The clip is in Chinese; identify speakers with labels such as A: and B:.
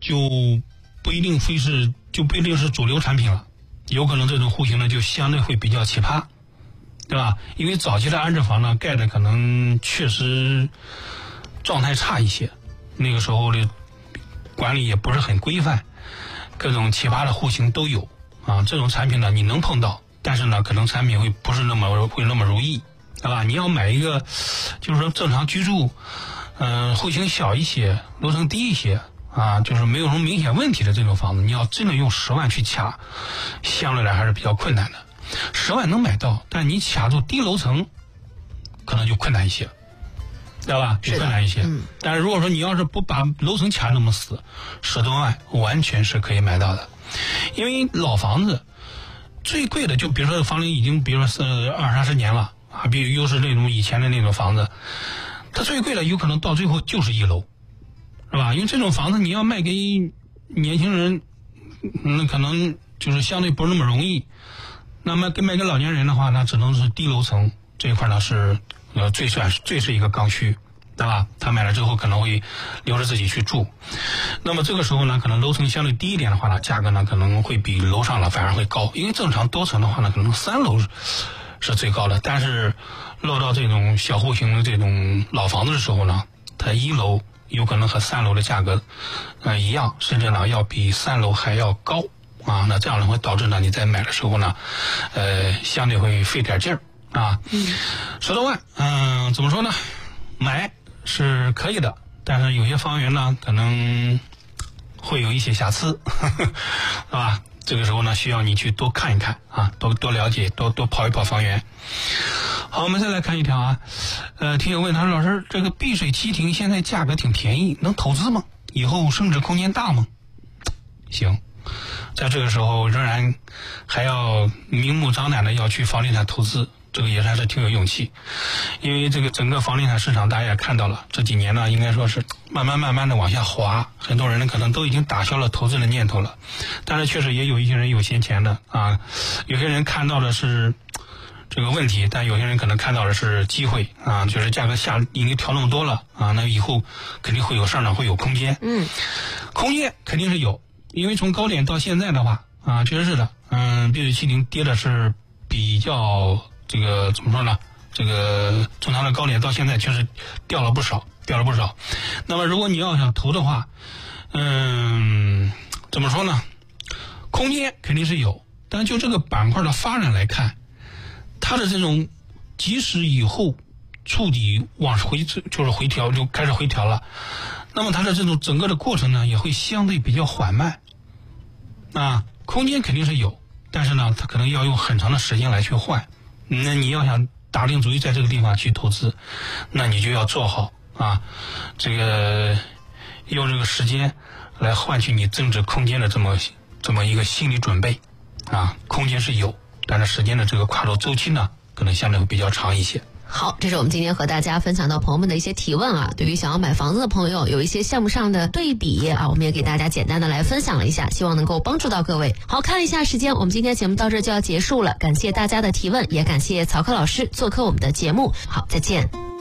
A: 就不一定是主流产品了，有可能这种户型呢就相对会比较奇葩，对吧？因为早期的安置房呢盖的可能确实状态差一些，那个时候的管理也不是很规范，各种奇葩的户型都有啊。这种产品呢你能碰到，但是呢可能产品会不是那么如意，对吧？你要买一个就是说正常居住，户型小一些，楼层低一些啊，就是没有什么明显问题的这种房子，你要真的用10万去卡，相对来还是比较困难的。10万能买到，但你卡住低楼层，可能就困难一些，对吧？就困难一些。但是如果说你要是不把楼层卡那么死，10多万完全是可以买到的。因为老房子最贵的，就比如说房龄已经，比如说是20-30年了啊，又是那种以前的那种房子，它最贵的有可能到最后就是1楼。是吧？因为这种房子你要卖给年轻人，那可能就是相对不是那么容易。那么卖给老年人的话，那只能是低楼层这一块呢是最是一个刚需，对吧？他买了之后可能会留着自己去住。那么这个时候呢，可能楼层相对低一点的话呢，价格呢可能会比楼上了反而会高。因为正常多层的话呢，可能3楼是最高的，但是落到这种小户型的这种老房子的时候呢，它1楼有可能和3楼的价格一样，甚至呢要比3楼还要高啊。那这样呢会导致呢你在买的时候呢相对会费点劲儿啊。10多万怎么说呢，买是可以的，但是有些房源呢可能会有一些瑕疵是吧？这个时候呢需要你去多看一看啊，多了解，多跑一跑房源。好，我们再来看一条啊，听友问他说，老师，这个碧水旗亭现在价格挺便宜，能投资吗？以后升值空间大吗？行，在这个时候仍然还要明目张胆的要去房地产投资，这个也还是挺有勇气。因为这个整个房地产市场大家也看到了，这几年呢应该说是慢慢的往下滑，很多人呢可能都已经打消了投资的念头了。但是确实也有一些人有闲钱的啊，有些人看到的是这个问题，但有些人可能看到的是机会啊，就是价格已经调那么多了啊，那以后肯定会有上涨，会有空间。空间肯定是有，因为从高点到现在的话啊，确实是的，碧水旗亭跌的是比较这个怎么说呢？这个从它的高点到现在确实掉了不少。那么如果你要想投的话，怎么说呢？空间肯定是有，但就这个板块的发展来看，它的这种即使以后触底往回就是回调，就开始回调了，那么它的这种整个的过程呢也会相对比较缓慢啊。空间肯定是有，但是呢它可能要用很长的时间来去换。那你要想打定主意在这个地方去投资，那你就要做好啊，这个用这个时间来换取你增值空间的这么一个心理准备啊。空间是有，但是时间的这个跨度周期呢可能相对会比较长一些。
B: 好，这是我们今天和大家分享到朋友们的一些提问啊。对于想要买房子的朋友，有一些项目上的对比啊，我们也给大家简单的来分享了一下，希望能够帮助到各位。好，看了一下时间，我们今天节目到这就要结束了，感谢大家的提问，也感谢曹科老师做客我们的节目。好，再见。